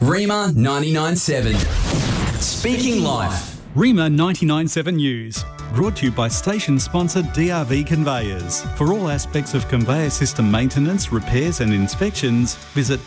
Rima 99.7. Speaking Life. Rima 99.7 News. Brought to you by station sponsor DRV Conveyors. For all aspects of conveyor system maintenance, repairs and inspections, visit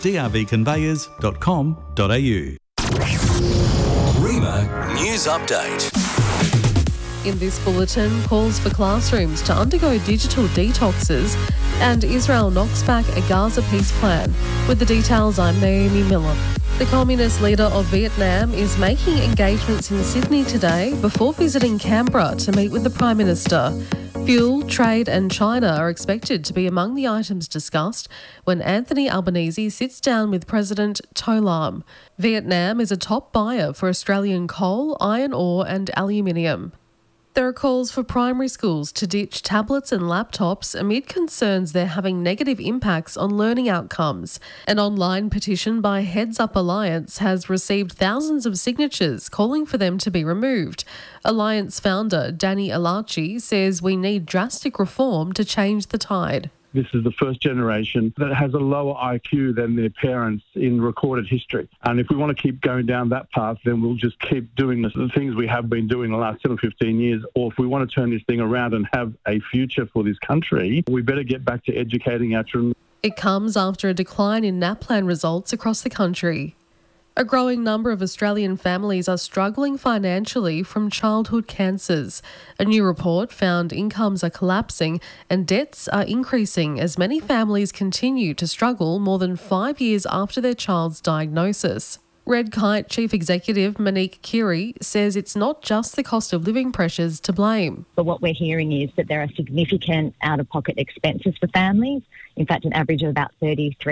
drvconveyors.com.au. Rima News Update. In this bulletin, calls for classrooms to undergo digital detoxes, and Israel knocks back a Gaza peace plan. With the details, I'm Naomi Miller. The communist leader of Vietnam is making engagements in Sydney today before visiting Canberra to meet with the Prime Minister. Fuel, trade and China are expected to be among the items discussed when Anthony Albanese sits down with President To Lam. Vietnam is a top buyer for Australian coal, iron ore and aluminium. There are calls for primary schools to ditch tablets and laptops amid concerns they're having negative impacts on learning outcomes. An online petition by Heads Up Alliance has received thousands of signatures calling for them to be removed. Alliance founder Danny Alachi says we need drastic reform to change the tide. This is the first generation that has a lower IQ than their parents in recorded history. And if we want to keep going down that path, then we'll just keep doing the things we have been doing the last 10 or 15 years. Or if we want to turn this thing around and have a future for this country, we better get back to educating our children. It comes after a decline in NAPLAN results across the country. A growing number of Australian families are struggling financially from childhood cancers. A new report found incomes are collapsing and debts are increasing as many families continue to struggle more than 5 years after their child's diagnosis. Red Kite Chief Executive Monique Keary says it's not just the cost of living pressures to blame. But what we're hearing is that there are significant out-of-pocket expenses for families. In fact, an average of about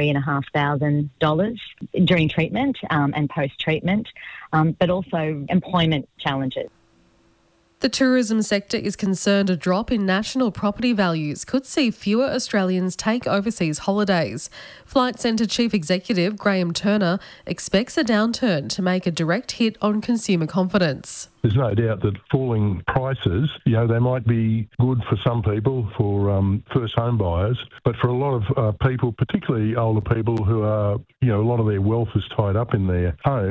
$33,500 during treatment and post-treatment, but also employment challenges. The tourism sector is concerned a drop in national property values could see fewer Australians take overseas holidays. Flight Centre Chief Executive Graham Turner expects a downturn to make a direct hit on consumer confidence. There's no doubt that falling prices, they might be good for some people, for first home buyers, but for a lot of people, particularly older people who are, a lot of their wealth is tied up in their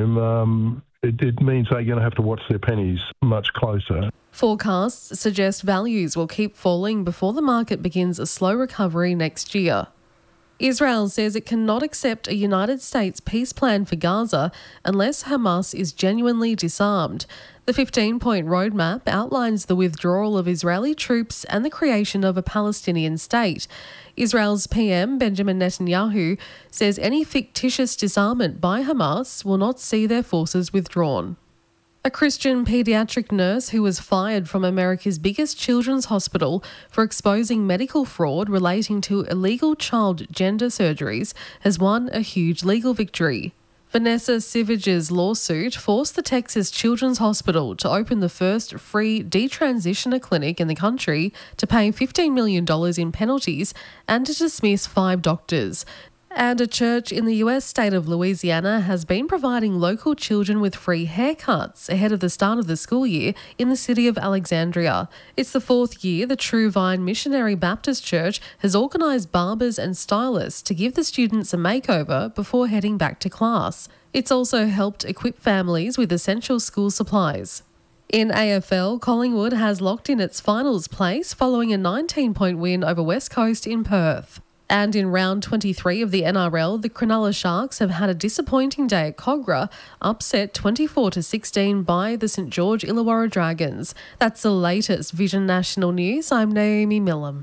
home, it means they're going to have to watch their pennies much closer. Forecasts suggest values will keep falling before the market begins a slow recovery next year. Israel says it cannot accept a United States peace plan for Gaza unless Hamas is genuinely disarmed. The 15-point roadmap outlines the withdrawal of Israeli troops and the creation of a Palestinian state. Israel's PM, Benjamin Netanyahu, says any fictitious disarmament by Hamas will not see their forces withdrawn. A Christian paediatric nurse who was fired from America's biggest children's hospital for exposing medical fraud relating to illegal child gender surgeries has won a huge legal victory. Vanessa Sivage's lawsuit forced the Texas Children's Hospital to open the first free detransitioner clinic in the country, to pay $15 million in penalties and to dismiss 5 doctors. And a church in the US state of Louisiana has been providing local children with free haircuts ahead of the start of the school year in the city of Alexandria. It's the 4th year the True Vine Missionary Baptist Church has organised barbers and stylists to give the students a makeover before heading back to class. It's also helped equip families with essential school supplies. In AFL, Collingwood has locked in its finals place following a 19-point win over West Coast in Perth. And in round 23 of the NRL, the Cronulla Sharks have had a disappointing day at Kogarah, upset 24-16 by the St George Illawarra Dragons. That's the latest Vision National News. I'm Naomi Millam.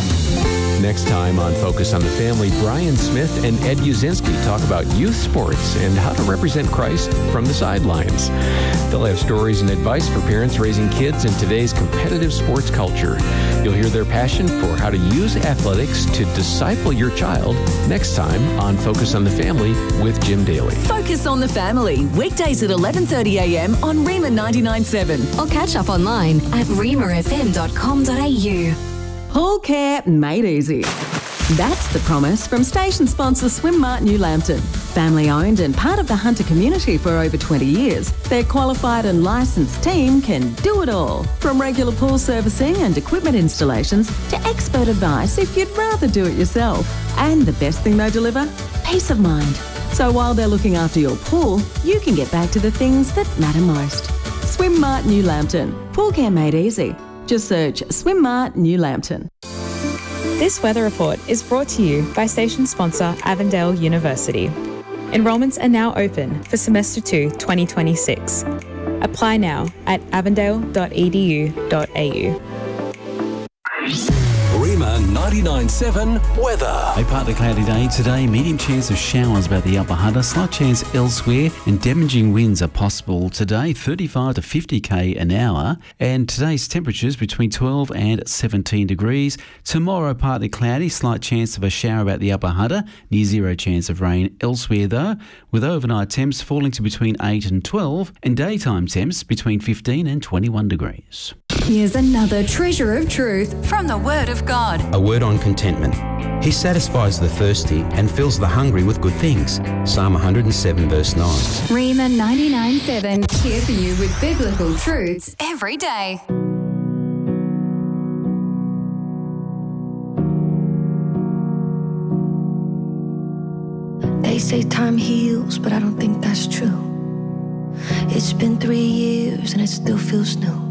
Next time on Focus on the Family, Brian Smith and Ed Uzinski talk about youth sports and how to represent Christ from the sidelines. They'll have stories and advice for parents raising kids in today's competitive sports culture. You'll hear their passion for how to use athletics to disciple your child next time on Focus on the Family with Jim Daly. Focus on the Family, weekdays at 11:30 a.m. on Rima 99.7. Or catch up online at rimafm.com.au. Pool care made easy. That's the promise from station sponsor Swimmart New Lambton. Family owned and part of the Hunter community for over 20 years, their qualified and licensed team can do it all. From regular pool servicing and equipment installations to expert advice if you'd rather do it yourself. And the best thing they deliver? peace of mind. So while they're looking after your pool, you can get back to the things that matter most. SwimMart New Lambton. Pool care made easy. Just search SwimMart New Lambton. This weather report is brought to you by station sponsor Avondale University. Enrolments are now open for Semester 2 2026. Apply now at avondale.edu.au. Rima 99.7 weather. A partly cloudy day today, medium chance of showers about the Upper Hunter, slight chance elsewhere, and damaging winds are possible today, 35 to 50 k an hour. And today's temperatures between 12 and 17 degrees. Tomorrow, partly cloudy, slight chance of a shower about the Upper Hunter, near zero chance of rain elsewhere though, with overnight temps falling to between 8 and 12, and daytime temps between 15 and 21 degrees. Here's another treasure of truth from the Word of God. A word on contentment. He satisfies the thirsty and fills the hungry with good things. Psalm 107 verse 9. Rima 99.7, here for you with biblical truths every day. They say time heals, but I don't think that's true. It's been 3 years and it still feels new.